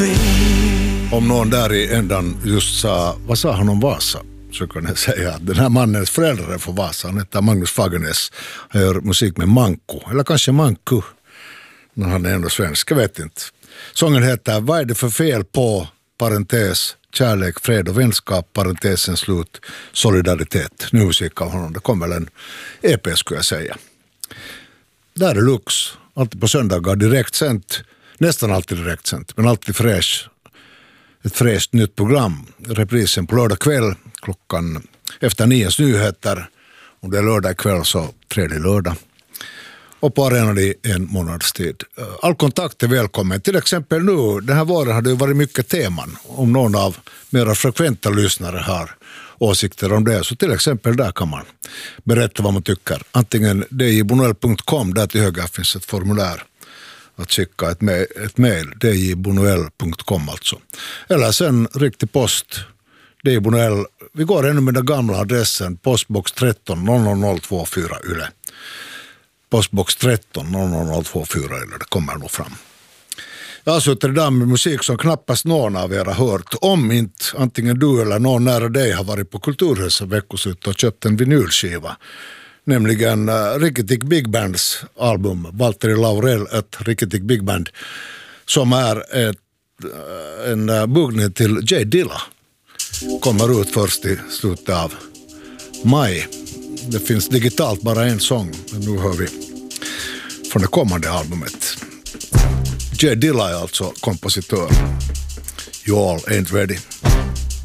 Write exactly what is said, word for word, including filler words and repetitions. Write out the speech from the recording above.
Om någon där i ändan just sa, vad sa han om Vasa? Så kan jag säga att den här mannens föräldrar är från Vasa. Han heter Magnus Fagernes. Han gör musik med Manko. Eller kanske Manku. Men han är ändå svensk, jag vet inte. Sången heter Vad är det för fel på, parentes, kärlek, fred och vänskap, parentesen slut, solidaritet. Nu musik av honom. Det kommer väl en E P skulle jag säga. Där är Lux. Alltid på söndagar direkt sänt. Nästan alltid direkt sänt. Men alltid fräsch. Ett fräscht nytt program. Reprisen på lördag kväll klockan efter nios nyheter. Om det är lördag kväll så tredje lördag. Och på arenan i en månads tid. All kontakt är välkommen. Till exempel nu, den här våren har det varit mycket teman. Om någon av mera frekventa lyssnare har åsikter om det. Så till exempel där kan man berätta vad man tycker. Antingen d j bonuel punkt com, där till höger finns ett formulär. Att skicka ett, ma- ett mail, d j bonuel punkt com alltså. Eller sen riktig post, D J Bonuel. Vi går ännu med den gamla adressen, postbox tretton noll noll noll två fyra Yle. Postbox tretton noll noll noll två fyra Yle, det kommer nog fram. Jag har suttit idag med musik som knappast någon av er har hört. Om inte antingen du eller någon nära dig har varit på Kulturhuset veckoslut och köpt en vinylskiva. Nämligen uh, Rikketik Big Bands album, Valtteri Laurel, ett Rikketik Big Band, som är ett, uh, en uh, bugning till J Dilla. Kommer ut först i slutet av maj. Det finns digitalt bara en sång, men nu hör vi från det kommande albumet. J Dilla är alltså kompositör. You all ain't ready.